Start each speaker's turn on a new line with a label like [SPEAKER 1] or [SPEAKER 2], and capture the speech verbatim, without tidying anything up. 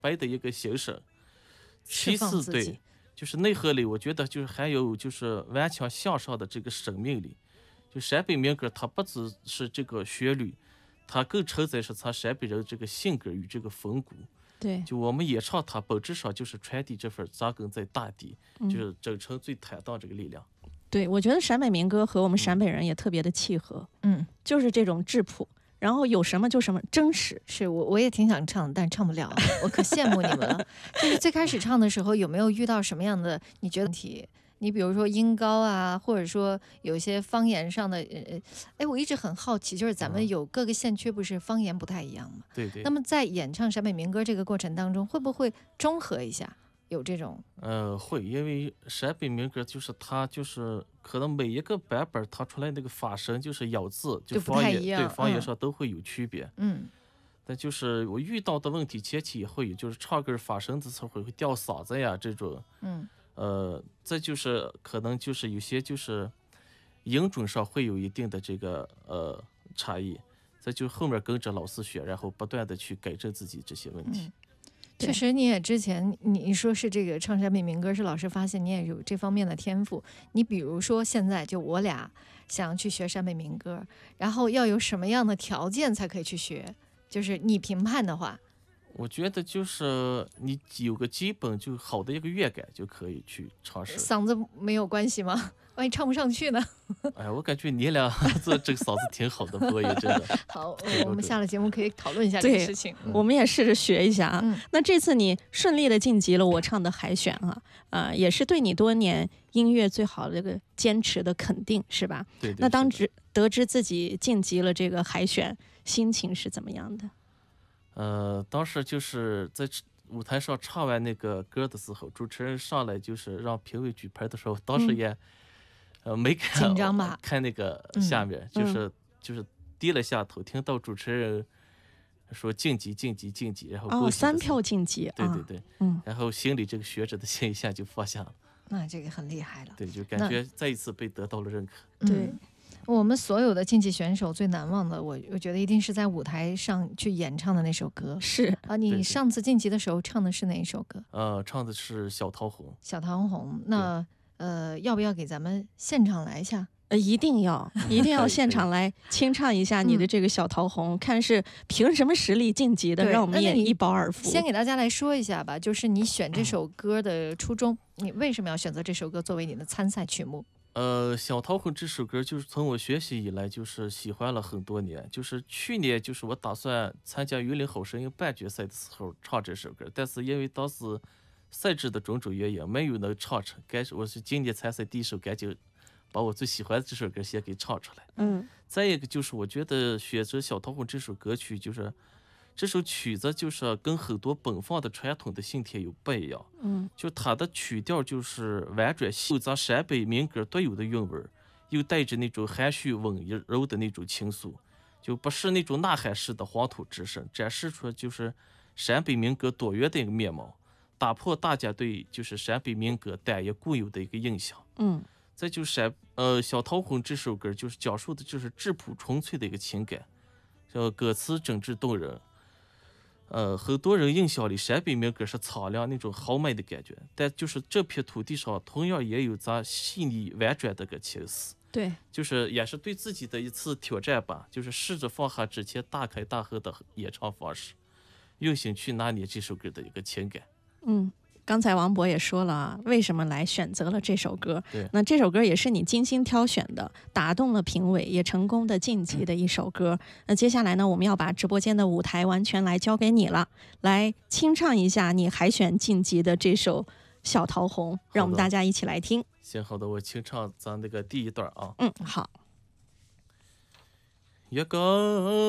[SPEAKER 1] 白的一个形式。其次，对，就是内核里，我觉得就是还有就是顽强向上的这个生命力。就陕北民歌，它不只是这个旋律，它更承载是咱陕北人这个性格与这个风骨。
[SPEAKER 2] 对，
[SPEAKER 1] 就我们演唱它本质上就是传递这份扎根在大地，
[SPEAKER 2] 嗯、
[SPEAKER 1] 就是真诚最坦荡这个力量。
[SPEAKER 2] 对，我觉得陕北民歌和我们陕北人也特别的契合，
[SPEAKER 3] 嗯，
[SPEAKER 2] 就是这种质朴，然后有什么就什么，真实。
[SPEAKER 3] 是我我也挺想唱，但唱不了，我可羡慕你们了。就是最开始唱的时候，有没有遇到什么样的你觉得问题？你比如说音高啊，或者说有些方言上的，呃，哎，我一直很好奇，就是咱们有各个县区不是方言不太一样吗？
[SPEAKER 1] 对对。
[SPEAKER 3] 那么在演唱陕北民歌这个过程当中，会不会中和一下？有这种？
[SPEAKER 1] 呃，会，因为陕北民歌就是它就是可能每一个版本它出来那个发声就是咬字
[SPEAKER 3] 就
[SPEAKER 1] 方言，
[SPEAKER 3] 对
[SPEAKER 1] 方言上都会有区别。
[SPEAKER 3] 嗯。
[SPEAKER 1] 但就是我遇到的问题，前期也会有，就是唱歌发声的时候会会掉嗓子呀这种。
[SPEAKER 3] 嗯。
[SPEAKER 1] 呃，这就是可能就是有些就是音准上会有一定的这个呃差异，这就后面跟着老师学，然后不断的去改正自己这些问题。
[SPEAKER 3] 嗯、确实，你也之前你说是这个唱陕北民歌是老师发现你也有这方面的天赋。你比如说现在就我俩想去学陕北民歌，然后要有什么样的条件才可以去学？就是你评判的话。
[SPEAKER 1] 我觉得就是你有个基本就好的一个乐感就可以去尝试。
[SPEAKER 3] 嗓子没有关系吗？万一唱不上去呢？
[SPEAKER 1] 哎，我感觉你俩这这个嗓子挺好的，播音真的。
[SPEAKER 3] 好，我们下了节目可以讨论一下这个事情。
[SPEAKER 2] 嗯、我们也试着学一下啊。
[SPEAKER 3] 嗯、
[SPEAKER 2] 那这次你顺利的晋级了我唱的海选啊，呃，也是对你多年音乐最好的这个坚持的肯定，是吧？
[SPEAKER 1] 对对。
[SPEAKER 2] 那当知得知自己晋级了这个海选，心情是怎么样的？
[SPEAKER 1] 呃，当时就是在舞台上唱完那个歌的时候，主持人上来就是让评委举牌的时候，当时也、嗯、呃没看
[SPEAKER 3] 紧张吧？
[SPEAKER 1] 看那个下面，
[SPEAKER 2] 嗯、
[SPEAKER 1] 就是、嗯、就是低了下头，听到主持人说晋级晋级晋级，然后
[SPEAKER 2] 哦三票晋级，
[SPEAKER 1] 对对对，
[SPEAKER 2] 啊、嗯，
[SPEAKER 1] 然后心里这个学者的心一下就放下了。
[SPEAKER 3] 那这个很厉害了，
[SPEAKER 1] 对，就感觉再一次被得到了认可。
[SPEAKER 2] 对。
[SPEAKER 3] 嗯，我们所有的竞技选手最难忘的，我我觉得一定是在舞台上去演唱的那首歌。
[SPEAKER 2] 是
[SPEAKER 3] 啊，你上次晋级的时候唱的是哪一首歌？
[SPEAKER 1] 呃，唱的是《小桃红》。
[SPEAKER 3] 小桃红，那呃，要不要给咱们现场来一下？
[SPEAKER 2] 呃，一定要，一定要现场来清唱一下你的这个《小桃红》，嗯、看是凭什么实力晋级的，让我们也一饱耳福。
[SPEAKER 3] 先给大家来说一下吧，就是你选这首歌的初衷，嗯、你为什么要选择这首歌作为你的参赛曲目？
[SPEAKER 1] 呃，小桃红这首歌就是从我学习以来就是喜欢了很多年，就是去年就是我打算参加榆林好声音半决赛的时候唱这首歌，但是因为当时赛制的种种原因没有能唱成，该我是今年参赛第一首，赶紧把我最喜欢的这首歌先给唱出来。
[SPEAKER 2] 嗯，
[SPEAKER 1] 再一个就是我觉得选择小桃红这首歌曲就是这首曲子就是跟很多本放的传统的信帖有不一样，
[SPEAKER 2] 嗯，
[SPEAKER 1] 就它的曲调就是婉转，有咱陕北民歌独有的韵味，又带着那种含蓄温柔的那种情愫，就不是那种呐喊式的黄土之声，展示出就是陕北民歌多元的一个面貌，打破大家对就是陕北民歌单一固有的一个印象。
[SPEAKER 2] 嗯，
[SPEAKER 1] 再就是呃小桃红这首歌就是讲述的就是质朴纯粹的一个情感，呃歌词真挚动人。呃，很多人印象里陕北民歌是苍凉那种豪迈的感觉，但就是这片土地上同样也有咱细腻婉转的个情思。
[SPEAKER 2] 对，
[SPEAKER 1] 就是也是对自己的一次挑战吧，就是试着放下之前大开大合的演唱方式，用心去拿捏这首歌的一个情感。
[SPEAKER 2] 嗯，刚才王博也说了啊，为什么来选择了这首歌？
[SPEAKER 1] 对，
[SPEAKER 2] 那这首歌也是你精心挑选的，打动了评委，也成功的晋级的一首歌。嗯、那接下来呢，我们要把直播间的舞台完全来交给你了，来清唱一下你海选晋级的这首《小桃红》，让我们大家一起来听。
[SPEAKER 1] 行，好的，我清唱咱那个第一段啊。
[SPEAKER 2] 嗯，好。
[SPEAKER 1] 一个